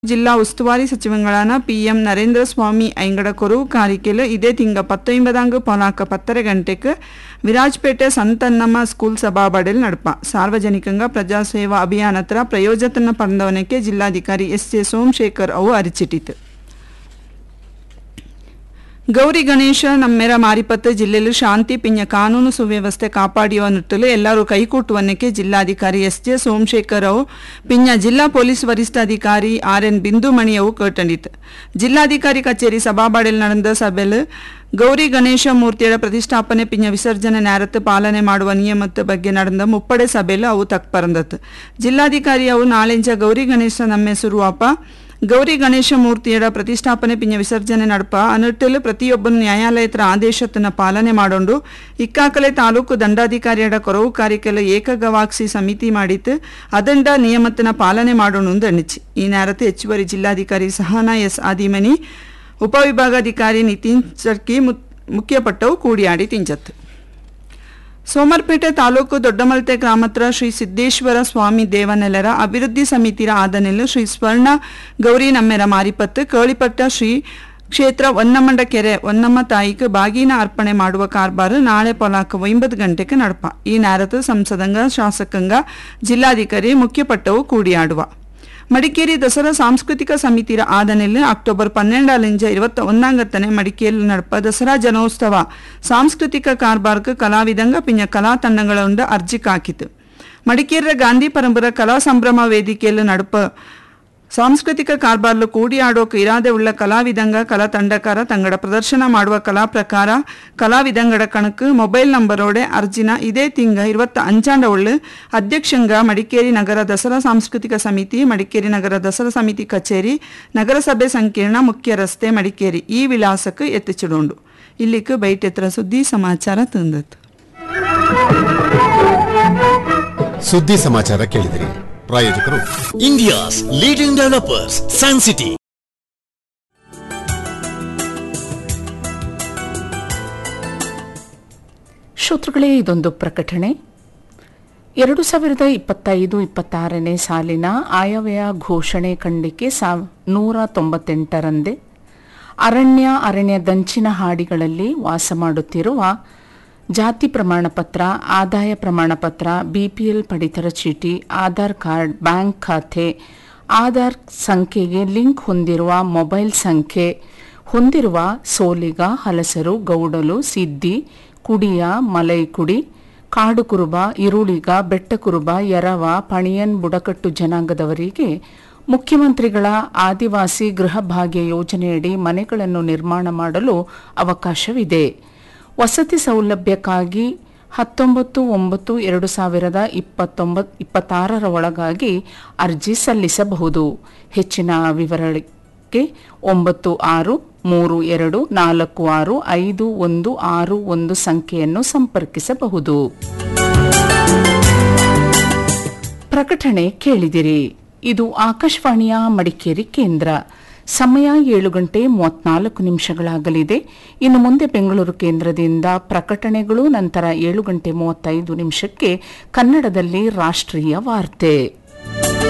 ಜಿಲ್ಲಾ ಉಸ್ತುವಾರಿ ಸಚಿವಗಳಾன PM ನರೇಂದ್ರ ಸ್ವಾಮಿ ಐಂಗಡಕೊರು ಕಾರಿಕೆಲು ಇದೇ ತಿಂಗ 19 ಪೊಲಾಕ 10 ಗಂಟೆಗೆ ವಿರಾಜಪೇಟೆ ಸಂತನ್ನಮ್ಮ ಸ್ಕೂಲ್ ಸಭಾಬಡೆಲ್ ನಡಪ ಸಾರ್ವಜನಿಕಂಗ ಪ್ರಜಾಸೇವಾ ಅಭಿಯಾನತ್ರ ಪ್ರಯೋಜನ ಪಡೆದವನಕ್ಕೆ ಜಿಲ್ಲಾಧಿಕಾರಿ S.J. ಸೋಮಶೇಖರ್ ಅವು ಅರಿಚಿಟ್ಟಿತು. ಗೌರಿ ಗಣೇಶ ನಮ್ಮೆರ ಮಾರಿಪತ್ತು ಜಿಲ್ಲೆಯಲ್ಲಿ ಶಾಂತಿ ಪಿಂಜ ಕಾನೂನು ಸುವ್ಯವಸ್ಥೆ ಕಾಪಾಡಿಯುವ ನಿಟ್ಟಲು ಎಲ್ಲರೂ ಕೈಕೂಟುವನ್ನಕ್ಕೆ ಜಿಲ್ಲಾಧಿಕಾರಿ S.J. ಸೋಮಶೇಖರ್ ಅವು ಪಿಂಜ ಜಿಲ್ಲಾ ಪೊಲೀಸ್ ವರಿಷ್ಠಾಧಿಕಾರಿ R.N. ಬಿಂದುಮಣಿ ಅವು ಕೇಟಂಡಿತು. ಜಿಲ್ಲಾಧಿಕಾರಿ ಕಚೇರಿ ಸಭಾಬಾಡೆಲ್ ನಡೆದ ಸಭೆಯಲ್ಲಿ ಗೌರಿ ಗಣೇಶ ಮೂರ್ತಿಯ ಪ್ರತಿಷ್ಠಾಪನೆ ಪಿಂಜ ವಿಸರ್ಜನೆ ನ್ಯಾರತ್ತು ಪಾಲನೆ ಮಾಡುವ ನಿಯಮದ ಬಗ್ಗೆ ನಡೆದ ಮುಪ್ಪಡೆ ಸಭೆಯಲ್ಲಿ ಅವು ತಕ್ಪರಂದತ್ತು. ಜಿಲ್ಲಾಧಿಕಾರಿ ಅವು ನಾಳೆಂಚ ಗೌರಿ ಗಣೇಶ ನಮ್ಮೆ ಸುರುವಾಪ ಗೌರಿ ಗಣೇಶ ಮೂರ್ತಿಯ ಪ್ರತಿಷ್ಠಾಪನೆ ಪಿಂಜ ವಿಸರ್ಜನೆ ನಡಪ ಅನಿಟ್ಟಲು ಪ್ರತಿಯೊಬ್ಬನು ನ್ಯಾಯಾಲಯದ ಆದೇಶತನ ಪಾಲನೆ ಮಾಡೋಂಡು ಇಕ್ಕಾಕಲೆ ತಾಲೂಕು ದಂಡಾಧಿಕಾರಿಯಡ ಕೊರವು ಕಾರಿಕೆಲ ಏಕಗವಾಕ್ಷಿ ಸಮಿತಿ ಮಾಡಿತ್ತು ಅದಂಡ ನಿಯಮತನ ಪಾಲನೆ ಮಾಡೋಣ ಎಣಿಚಿ ಈ ನ್ಯಾರತ್ತು ಹೆಚ್ಚುವರಿ ಜಿಲ್ಲಾಧಿಕಾರಿ ಸಹನಾ S. ಆದಿಮನಿ ಉಪವಿಭಾಗಾಧಿಕಾರಿ ನಿತಿನ್ ಚರ್ಕಿ ಮುಖ್ಯಪಟ್ಟವು ಕೂಡಿಯಾಡಿ ತಿಂಚತ್ತು. ಸೋಮರ್ಪೇಟೆ ತಾಲೂಕು ದೊಡ್ಡಮಲ್ತೆ ಗ್ರಾಮತ್ರ ಶ್ರೀ ಸಿದ್ದೇಶ್ವರ ಸ್ವಾಮಿ ದೇವನೆಲರ ಅಭಿವೃದ್ಧಿ ಸಮಿತಿರ ಆದನೆಲ್ಲು ಶ್ರೀ ಸ್ವರ್ಣ ಗೌರಿ ನಮ್ಮೆರ ಮಾರಿಪತ್ತು ಕೇಳಿಪಟ್ಟ ಶ್ರೀ ಕ್ಷೇತ್ರ ಒನ್ನಮ್ಮಂಡ ಕೆರೆ ಒನ್ನಮ್ಮ ತಾಯಿಗೆ ಬಾಗಿನ ಅರ್ಪಣೆ ಮಾಡುವ ಕಾರ್ಬಾರು ನಾಳೆ ಪೊಲಾಕ 9 ಗಂಟೆಗೆ ನಡಪ ಈ ನ್ಯಾರತು ಸಂಸದಂಗ ಶಾಸಕಂಗ ಜಿಲ್ಲಾಧಿಕಾರಿ ಮುಖ್ಯಪಟ್ಟವು ಕೂಡಿಯಾಡುವ ಮಡಿಕೇರಿ ದಸರಾ ಸಾಂಸ್ಕೃತಿಕ ಸಮಿತಿರ ಆದನೆಲ್ಲು ಅಕ್ಟೋಬರ್ 12 21 ಮಡಿಕೇರಿ ನಡಪ ದಸರಾ ಜನೋತ್ಸವ ಸಾಂಸ್ಕೃತಿಕ ಕಾರ್ಬಾರ್ಕ್ ಕಲಾವಿದಂಗ ಪಿಂಜ ಕಲಾ ತಂಡങ്ങളുಂಡ ಅರ್ಜಿ ಕಾಕಿತು. ಮಡಿಕೇರಿಯ ಗಾಂಧಿ ಪರಂಪರ ಕಲಾ ಸಂಭ್ರಮ ವೇದಿಕೆಯಲ್ಲಿ ನಡಪ ಸಾಂಸ್ಕೃತಿಕ ಕಾರ್ಬಾರ್ಲು ಕೂಡಿಯಾಡೋಕೆ ಇರಾದೆ ಉಳ್ಳ ಕಲಾವಿದಂಗ ಕಲಾ ತಂಡಕಾರ ತಂಗಡ ಪ್ರದರ್ಶನ ಮಾಡುವ ಕಲಾ ಪ್ರಕಾರ ಕಲಾವಿದಂಗಡ ಕಣಕ್ಕೆ ಮೊಬೈಲ್ ನಂಬರೋಡೆ ಅರ್ಜಿನ ಇದೇ ತಿಂಗ 25 ಅಧ್ಯಕ್ಷಂಗ ಮಡಿಕೇರಿ ನಗರ ದಸರಾ ಸಾಂಸ್ಕೃತಿಕ ಸಮಿತಿ ಮಡಿಕೇರಿ ನಗರ ದಸರಾ ಸಮಿತಿ ಕಚೇರಿ ನಗರಸಭೆ ಸಂಕೀರ್ಣ ಮುಖ್ಯ ರಸ್ತೆ ಮಡಿಕೇರಿ ಈ ವಿಳಾಸಕ್ಕೆ ಎತ್ತಿಚಿಡೋಂಡು. ಇಲ್ಲಿಕ್ಕೆ ಬೈಟೆತ್ರ ಸುದ್ದಿ ಸಮಾಚಾರ ತಂದತ್ತು. ಸುದ್ದಿ ಸಮಾಚಾರ ಕೇಳಿದಿರಿ. ಪ್ರಾಯೋಜಕರು India's leading developers San city. ಶ್ರೋತೃಗಳೇ, ಇದೊಂದು ಪ್ರಕಟಣೆ. 2025-26 ಸಾಲಿನ ಆಯವ್ಯಯ ಘೋಷಣೆ ಖಂಡಿಕೆ 198ರಂದೇ ಅರಣ್ಯದಂಚಿನ ಹಾಡಿಗಳಲ್ಲಿ ವಾಸ ಮಾಡುತ್ತಿರುವ ಜಾತಿ ಪ್ರಮಾಣಪತ್ರ, ಆದಾಯ ಪ್ರಮಾಣಪತ್ರ, BPL ಪಡಿತರ ಚೀಟಿ, ಆಧಾರ್ ಕಾರ್ಡ್, ಬ್ಯಾಂಕ್ ಖಾತೆ, ಆಧಾರ್ ಸಂಖ್ಯೆಗೆ ಲಿಂಕ್ ಹೊಂದಿರುವ ಮೊಬೈಲ್ ಸಂಖ್ಯೆ ಹೊಂದಿರುವ ಸೋಲಿಗ, ಹಲಸರು, ಗೌಡಲು, ಸಿದ್ದಿ, ಕುಡಿಯ, ಮಲೈಕುಡಿ, ಕಾಡು ಕುರುಬ, ಇರುಳಿಗ, ಬೆಟ್ಟ ಕುರುಬ, ಯರವ, ಪಣಿಯನ್ ಬುಡಕಟ್ಟು ಜನಾಂಗದವರಿಗೆ ಮುಖ್ಯಮಂತ್ರಿಗಳ ಆದಿವಾಸಿ ಗೃಹ ಭಾಗ್ಯ ಯೋಜನೆಯಡಿ ಮನೆಗಳನ್ನು ನಿರ್ಮಾಣ ಮಾಡಲು ಅವಕಾಶವಿದೆ. ವಸತಿ ಸೌಲಭ್ಯಕ್ಕಾಗಿ 19/9/2026 ಒಳಗಾಗಿ ಅರ್ಜಿ ಸಲ್ಲಿಸಬಹುದು. ಹೆಚ್ಚಿನ ವಿವರಕ್ಕೆ 9632465161 ಸಂಖ್ಯೆಯನ್ನು ಸಂಪರ್ಕಿಸಬಹುದು. ಪ್ರಕಟಣೆ ಕೇಳಿದಿರಿ. ಇದು ಆಕಾಶವಾಣಿಯ ಮಡಿಕೇರಿ ಕೇಂದ್ರ. ಸಮಯ 7:34 ಇನ್ನು ಮುಂದೆ ಬೆಂಗಳೂರು ಕೇಂದ್ರದಿಂದ ಪ್ರಕಟಣೆಗಳು, ನಂತರ 7:35 ಕನ್ನಡದಲ್ಲಿ ರಾಷ್ಟ್ರೀಯ ವಾರ್ತೆ.